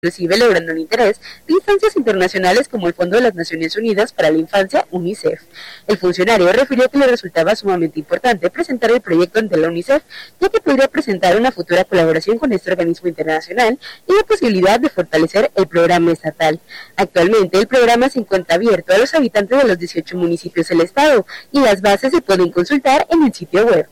inclusive logrando el interés de instancias internacionales como el Fondo de las Naciones Unidas para la Infancia, UNICEF. El funcionario refirió que le resultaba sumamente importante presentar el proyecto ante la UNICEF, ya que podría presentar una futura colaboración con este organismo internacional y la posibilidad de fortalecer el programa estatal. Actualmente el programa se encuentra abierto a los habitantes de los 18 municipios del estado y las bases se pueden consultar en el sitio web.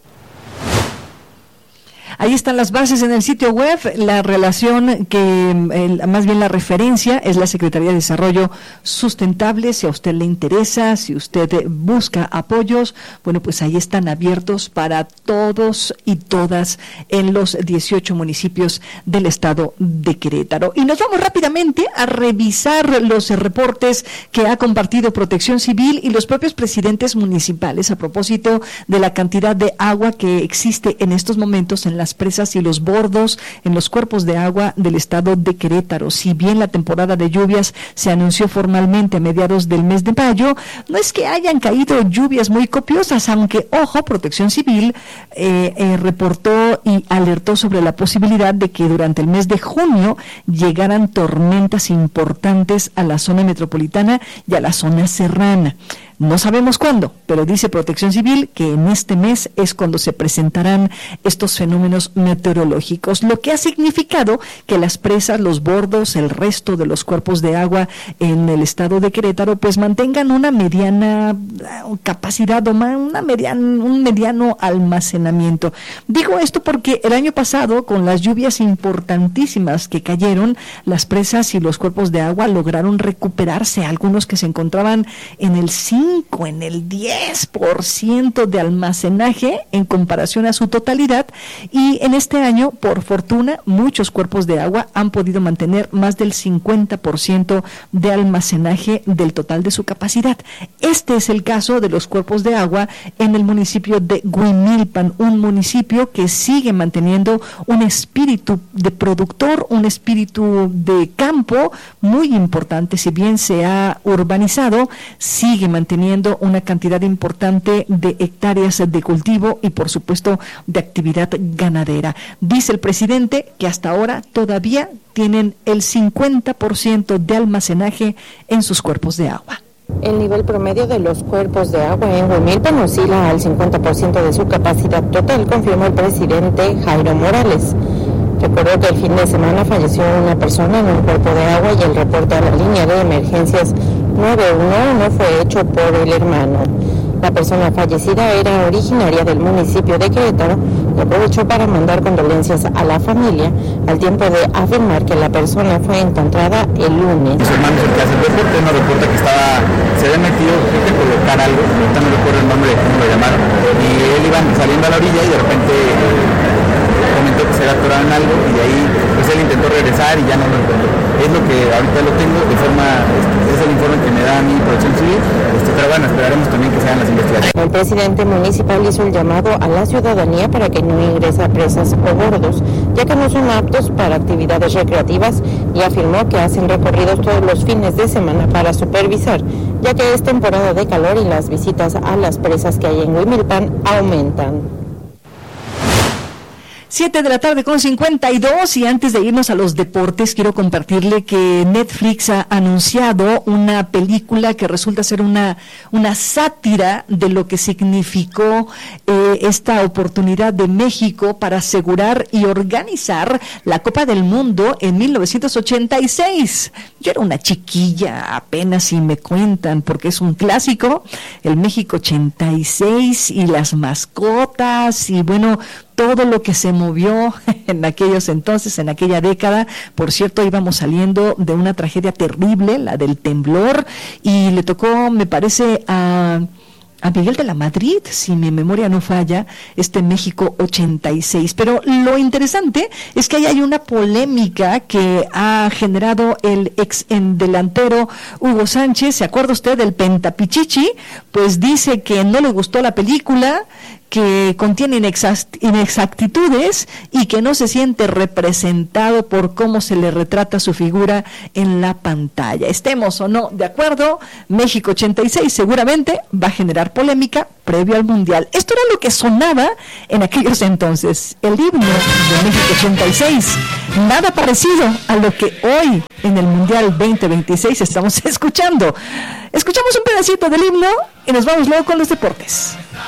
Ahí están las bases en el sitio web. La relación más bien la referencia es la Secretaría de Desarrollo Sustentable. Si a usted le interesa, si usted busca apoyos, bueno, pues ahí están abiertos para todos y todas en los 18 municipios del estado de Querétaro. Y nos vamos rápidamente a revisar los reportes que ha compartido Protección Civil y los propios presidentes municipales a propósito de la cantidad de agua que existe en estos momentos en las presas y los bordos en los cuerpos de agua del estado de Querétaro. Si bien la temporada de lluvias se anunció formalmente a mediados del mes de mayo, no es que hayan caído lluvias muy copiosas, aunque, ojo, Protección Civil reportó y alertó sobre la posibilidad de que durante el mes de junio llegaran tormentas importantes a la zona metropolitana y a la zona serrana. No sabemos cuándo, pero dice Protección Civil que en este mes es cuando se presentarán estos fenómenos meteorológicos, lo que ha significado que las presas, los bordos, el resto de los cuerpos de agua en el estado de Querétaro pues mantengan una mediana capacidad o un mediano almacenamiento. Digo esto porque el año pasado, con las lluvias importantísimas que cayeron, las presas y los cuerpos de agua lograron recuperarse, algunos que se encontraban en el 5, en el 10% de almacenaje en comparación a su totalidad, y en este año, por fortuna, muchos cuerpos de agua han podido mantener más del 50% de almacenaje del total de su capacidad. Este es el caso de los cuerpos de agua en el municipio de Huimilpan, un municipio que sigue manteniendo un espíritu de productor, un espíritu de campo muy importante. Si bien se ha urbanizado, sigue manteniendo una cantidad importante de hectáreas de cultivo y, por supuesto, de actividad ganadera. Dice el presidente que hasta ahora todavía tienen el 50% de almacenaje en sus cuerpos de agua. El nivel promedio de los cuerpos de agua en Huimilpan oscila al 50% de su capacidad total, confirmó el presidente Jairo Morales. Recordó que el fin de semana falleció una persona en un cuerpo de agua y el reporte a la línea de emergencias 911 fue hecho por el hermano. La persona fallecida era originaria del municipio de Querétaro y aprovechó para mandar condolencias a la familia, al tiempo de afirmar que la persona fue encontrada el lunes. Su hermano es el que hace el reporte, no reporta que se había metido, creo que colocar algo, ahorita no recuerdo el nombre de cómo lo llamaron, y él iba saliendo a la orilla y de repente comentó que se había atorado en algo y de ahí pues él intentó regresar y ya no lo encontró. Es lo que ahorita lo tengo de forma, es el informe que me da a mi Protección Civil, pero bueno, esperaremos también que se hagan las investigaciones. El presidente municipal hizo el llamado a la ciudadanía para que no ingrese a presas o bordos, ya que no son aptos para actividades recreativas, y afirmó que hacen recorridos todos los fines de semana para supervisar, ya que es temporada de calor y las visitas a las presas que hay en Huimilpan aumentan. 7:52 y antes de irnos a los deportes, quiero compartirle que Netflix ha anunciado una película que resulta ser una sátira de lo que significó esta oportunidad de México para asegurar y organizar la Copa del Mundo en 1986. Yo era una chiquilla apenas, si me cuentan, porque es un clásico, el México 86 y las mascotas y bueno, todo lo que se movió en aquellos entonces, en aquella década. Por cierto, íbamos saliendo de una tragedia terrible, la del temblor, y le tocó, me parece, a Miguel de la Madrid, si mi memoria no falla, este México 86. Pero lo interesante es que ahí hay una polémica que ha generado el ex delantero Hugo Sánchez. ¿Se acuerda usted del Pentapichichi? Pues dice que no le gustó la película, que contiene inexactitudes y que no se siente representado por cómo se le retrata su figura en la pantalla. Estemos o no de acuerdo, México 86 seguramente va a generar polémica previo al Mundial. Esto era lo que sonaba en aquellos entonces, el himno de México 86. Nada parecido a lo que hoy en el Mundial 2026 estamos escuchando. Escuchamos un pedacito del himno y nos vamos luego con los deportes.